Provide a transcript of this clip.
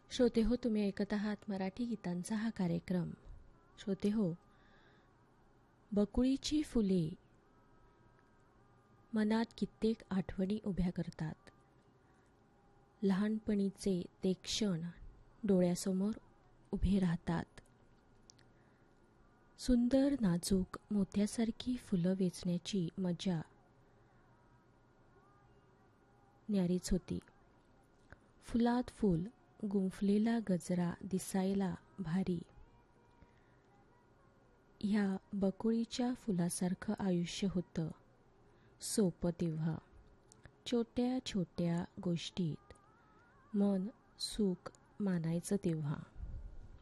श्रोते हो, तुम्ही ऐकत आहात मराठी गीतांचा हा कार्यक्रम. श्रोते हो, बकुळीची फुले मनात कित्येक आठवणी उभ्या करतात. लहानपणीचे ते क्षण डोळ्यासमोर उभे राहतात. सुंदर नाजूक मोत्यासारखी फुलं वेचण्याची मजा न्यारीच होती. फुलात फुल, गुंफलेला गजरा दिसायला भारी. ह्या बकुळीच्या फुलासारखं आयुष्य होतं सोपं तेव्हा. छोट्या छोट्या गोष्टीत मन सुख मानायचं तेव्हा.